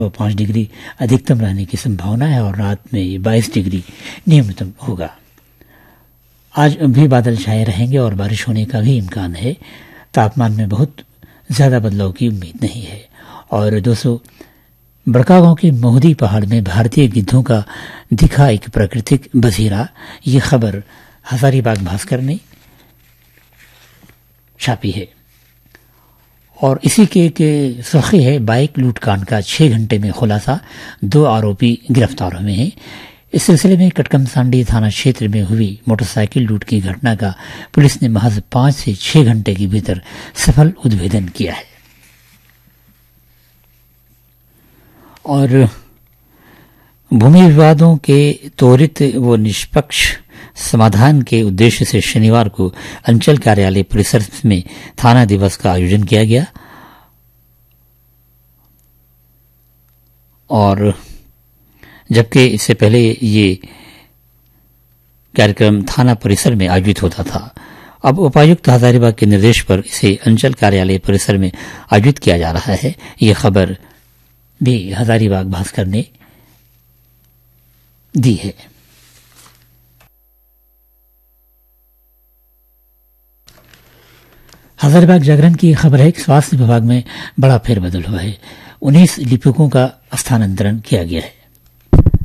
5 degree अधिकतम रहने की संभावना है और रात में ये 22 डिग्री न्यूनतम होगा। आज भी बादल छाए रहेंगे और बारिश होने का भी इम्कान है। तापमान में बहुत ज्यादा बदलाव की उम्मीद नहीं है। और दोस्तों, बड़कागांव के मोहदी पहाड़ में भारतीय गिद्धों का दिखा एक प्राकृतिक बजीरा, ये खबर हजारीबाग भास्कर ने छापी है। और इसी के सुर्खी है, बाइक लूटकांड का 6 घंटे में खुलासा, 2 आरोपी गिरफ्तार हुए हैं। इस सिलसिले में कटकमसांडी थाना क्षेत्र में हुई मोटरसाइकिल लूट की घटना का पुलिस ने महज 5 से 6 घंटे के भीतर सफल उद्भेदन किया है। और भूमि विवादों के त्वरित व निष्पक्ष समाधान के उद्देश्य से शनिवार को अंचल कार्यालय परिसर में थाना दिवस का आयोजन किया गया। और जबकि इससे पहले ये कार्यक्रम थाना परिसर में आयोजित होता था, अब उपायुक्त हजारीबाग के निर्देश पर इसे अंचल कार्यालय परिसर में आयोजित किया जा रहा है। ये खबर भी हजारीबाग भास्कर ने दी है। हजारीबाग जागरण की खबर है कि स्वास्थ्य विभाग में बड़ा फेरबदल हुआ है। 19 लिपिकों का स्थानांतरण किया गया है।